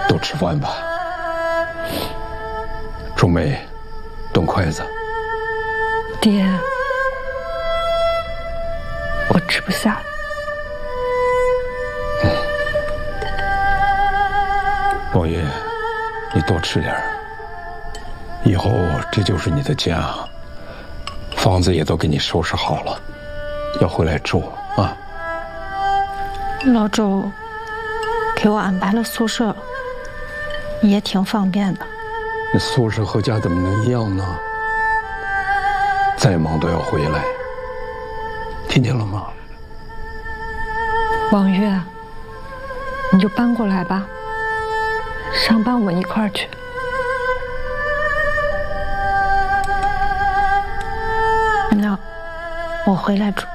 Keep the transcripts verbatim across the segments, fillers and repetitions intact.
都吃饭吧。钟梅，动筷子。 爹，我吃不下。 嗯，王爷，你多吃点儿。以后这就是你的家，房子也都给你收拾好了，要回来住啊。 老周给我安排了宿舍，也挺方便的。 那宿舍和家怎么能一样呢？再忙都要回来，听见了吗？ 王月，你就搬过来吧，上班我一块儿去。那我回来住。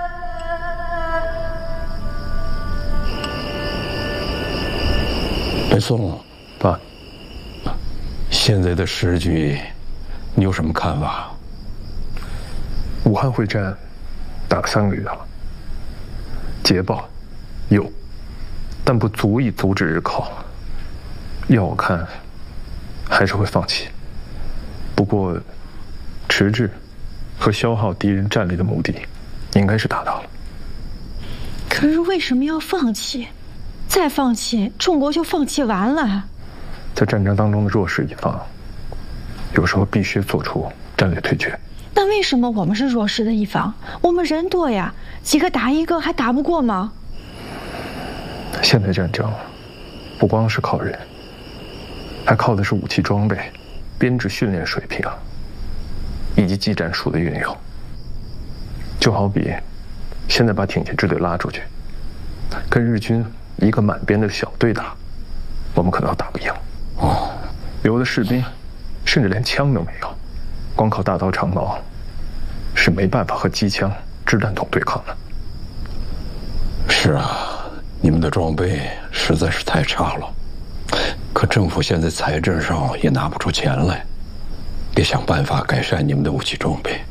白松，爸，现在的时局，你有什么看法？ 武汉会战打了三个月了，捷报有，但不足以阻止日寇。要我看，还是会放弃。不过，迟滞和消耗敌人战力的目的，应该是达到了。 可是为什么要放弃？再放弃，中国就放弃完了。 在战争当中的弱势一方，有时候必须做出战略退却。 那为什么我们是弱势的一方？我们人多呀，几个打一个还打不过吗？ 现代战争不光是靠人，还靠的是武器装备、编制训练水平，以及技战术的运用。就好比现在把挺进支队拉出去，跟日军一个满编的小队打，我们可能打不赢。哦，有的士兵甚至连枪都没有，光靠大刀长矛是没办法和机枪、掷弹筒对抗的。 是啊，你们的装备实在是太差了，可政府现在财政上也拿不出钱来，得想办法改善你们的武器装备。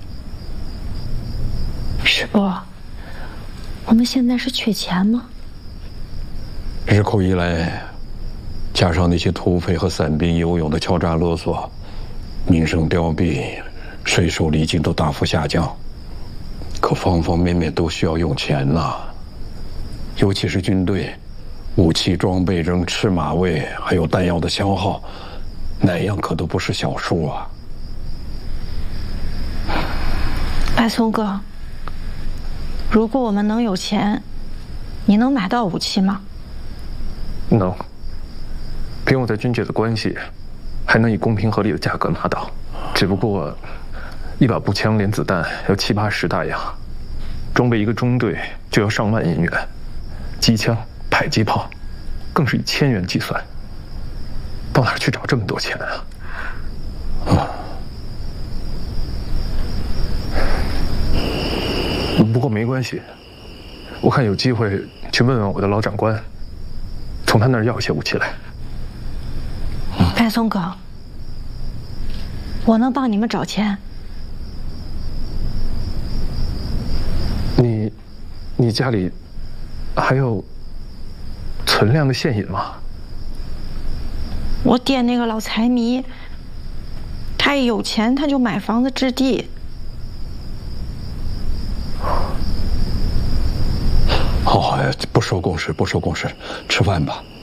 师伯，我们现在是缺钱吗？ 日寇一来，加上那些土匪和散兵游勇的敲诈勒索，民生凋敝，税收礼金都大幅下降，可方方面面都需要用钱呐。尤其是军队，武器装备仍吃马喂，还有弹药的消耗，哪样可都不是小数啊。 白松哥，如果我们能有钱，你能买到武器吗？ 能。凭我在军界的关系，还能以公平合理的价格拿到。只不过，一把步枪连子弹要七八十大洋，装备一个中队就要上万银元，机枪、迫击炮更是以千元计算。到哪儿去找这么多钱啊？啊！不过没关系，我看有机会去问问我的老长官，从他那儿要一些武器来。 白松哥，我能帮你们找钱。 你，你家里还有存量的现银吗？ 我爹那个老财迷，他一有钱他就买房子置地。 好，不说公事，不说公事，吃饭吧。